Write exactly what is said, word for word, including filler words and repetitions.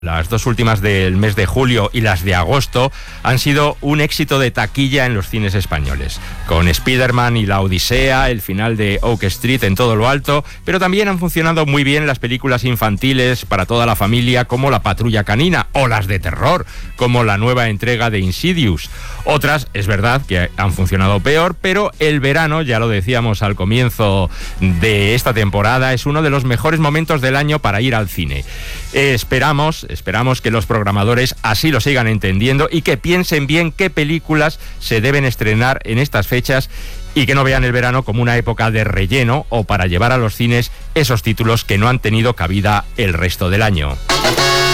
Las dos últimas del mes de julio y las de agosto han sido un éxito de taquilla en los cines españoles, con Spider-Man y la Odisea, el final de Oak Street en todo lo alto, pero también han funcionado muy bien las películas infantiles para toda la familia como La Patrulla Canina, o las de terror, como la nueva entrega de Insidious. Otras, es verdad, que han funcionado peor, pero el verano, ya lo decíamos al comienzo de esta temporada, es uno de los mejores momentos del año para ir al cine. Eh, esperamos... Esperamos que los programadores así lo sigan entendiendo y que piensen bien qué películas se deben estrenar en estas fechas y que no vean el verano como una época de relleno o para llevar a los cines esos títulos que no han tenido cabida el resto del año.